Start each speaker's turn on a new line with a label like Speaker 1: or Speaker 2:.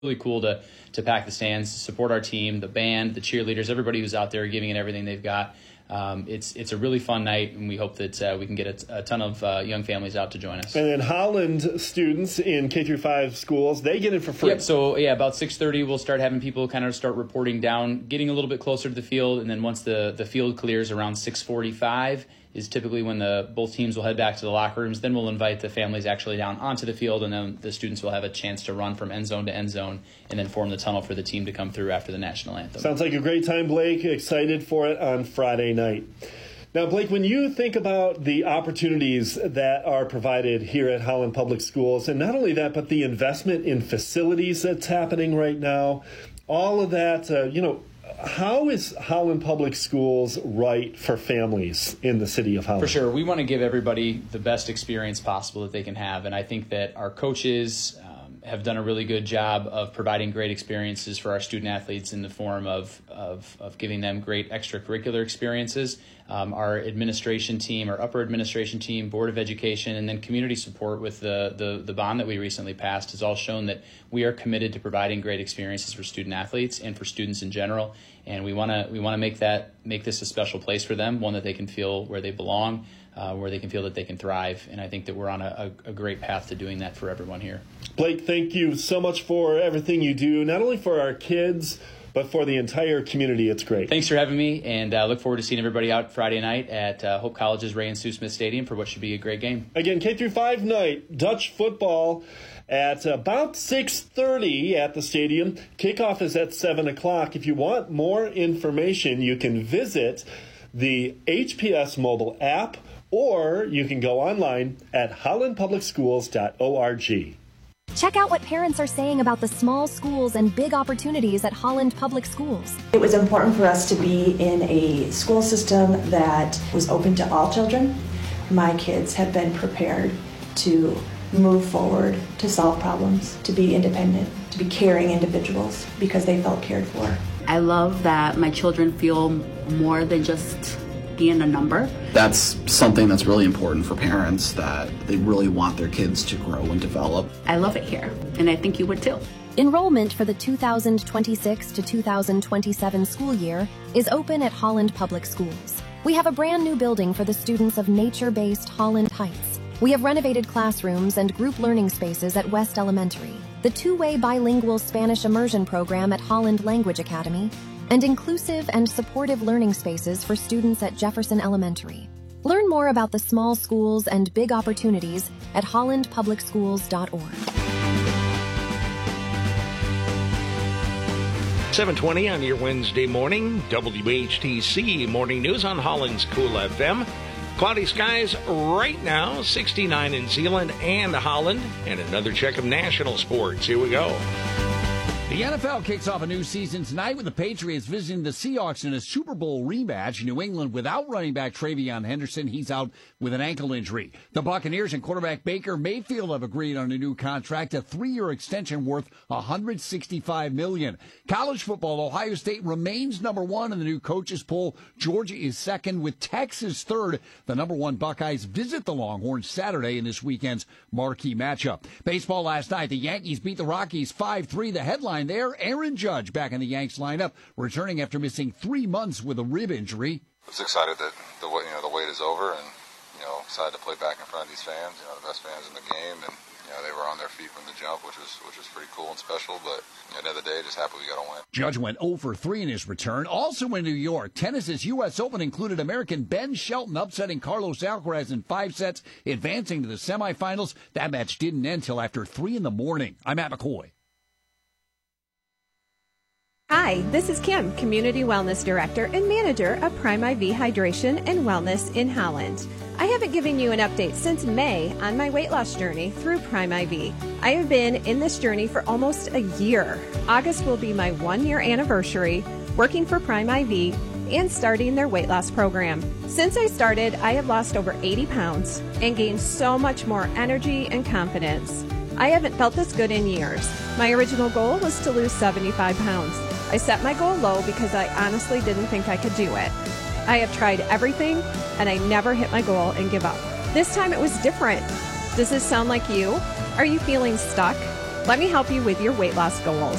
Speaker 1: Really cool to pack the stands, support our team, the band, the cheerleaders, everybody who's out there giving it everything they've got. It's a really fun night, and we hope that we can get a ton of young families out to join us.
Speaker 2: And then Holland students in K-5 schools, they get it for free.
Speaker 1: Yep, so about 6:30 we'll start having people kind of start reporting down, getting a little bit closer to the field, and then once the field clears around 6:45 is typically when both teams will head back to the locker rooms. Then we'll invite the families actually down onto the field, and then the students will have a chance to run from end zone to end zone and then form the tunnel for the team to come through after the national anthem.
Speaker 2: Sounds like a great time, Blake. Excited for it on Friday night. Now, Blake, when you think about the opportunities that are provided here at Holland Public Schools, and not only that, but the investment in facilities that's happening right now, all of that, how is Holland Public Schools right for families in the city of Holland?
Speaker 1: For sure. We want to give everybody the best experience possible that they can have. And I think that our coaches have done a really good job of providing great experiences for our student athletes in the form of giving them great extracurricular experiences. Our administration team, our upper administration team, Board of Education, and then community support with the bond that we recently passed has all shown that we are committed to providing great experiences for student athletes and for students in general. And we want to make this a special place for them, one that they can feel where they belong, where they can feel that they can thrive. And I think that we're on a great path to doing that for everyone here.
Speaker 2: Blake, thank you so much for everything you do, not only for our kids, but for the entire community. It's great.
Speaker 1: Thanks for having me, and I look forward to seeing everybody out Friday night at Hope College's Ray and Sue Smith Stadium for what should be a great game.
Speaker 2: Again, K-5 night, Dutch football at about 6:30 at the stadium. Kickoff is at 7 o'clock. If you want more information, you can visit the HPS mobile app, or you can go online at hollandpublicschools.org.
Speaker 3: Check out what parents are saying about the small schools and big opportunities at Holland Public Schools.
Speaker 4: It was important for us to be in a school system that was open to all children. My kids have been prepared to move forward, to solve problems, to be independent, to be caring individuals because they felt cared for.
Speaker 5: I love that my children feel more than just being a number.
Speaker 6: That's something that's really important for parents, that they really want their kids to grow and develop.
Speaker 5: I love it here, and I think you would too.
Speaker 3: Enrollment for the 2026 to 2027 school year is open at Holland Public Schools. We have a brand new building for the students of nature-based Holland Heights. We have renovated classrooms and group learning spaces at West Elementary, the two-way bilingual Spanish immersion program at Holland Language Academy, and inclusive and supportive learning spaces for students at Jefferson Elementary. Learn more about the small schools and big opportunities at hollandpublicschools.org.
Speaker 7: 7:20 on your Wednesday morning, WHTC Morning News on Holland's Cool FM. Cloudy skies right now, 69 in Zeeland and Holland. And another check of national sports. Here we go.
Speaker 8: The NFL kicks off a new season tonight with the Patriots visiting the Seahawks in a Super Bowl rematch. New England without running back TreVeyon Henderson. He's out with an ankle injury. The Buccaneers and quarterback Baker Mayfield have agreed on a new contract, a 3-year extension worth $165 million. College football, Ohio State remains number one in the new coaches poll. Georgia is second with Texas third. The number one Buckeyes visit the Longhorns Saturday in this weekend's marquee matchup. Baseball last night, the Yankees beat the Rockies 5-3. The headline there, Aaron Judge back in the Yanks lineup, returning after missing 3 months with a rib injury.
Speaker 9: I was excited that the wait is over, and excited to play back in front of these fans. The best fans in the game, and they were on their feet from the jump, which was pretty cool and special. But at the end of the day, just happy we got a win.
Speaker 8: Judge went 0 for 3 in his return. Also in New York, tennis's U.S. Open included American Ben Shelton upsetting Carlos Alcaraz in 5 sets, advancing to the semifinals. That match didn't end till after 3 in the morning. I'm Matt McCoy.
Speaker 10: Hi, this is Kim, Community Wellness Director and Manager of Prime IV Hydration and Wellness in Holland. I haven't given you an update since May on my weight loss journey through Prime IV. I have been in this journey for almost a year. August will be my 1-year anniversary working for Prime IV and starting their weight loss program. Since I started, I have lost over 80 pounds and gained so much more energy and confidence. I haven't felt this good in years. My original goal was to lose 75 pounds. I set my goal low because I honestly didn't think I could do it. I have tried everything, and I never hit my goal and give up. This time it was different. Does this sound like you? Are you feeling stuck? Let me help you with your weight loss goals.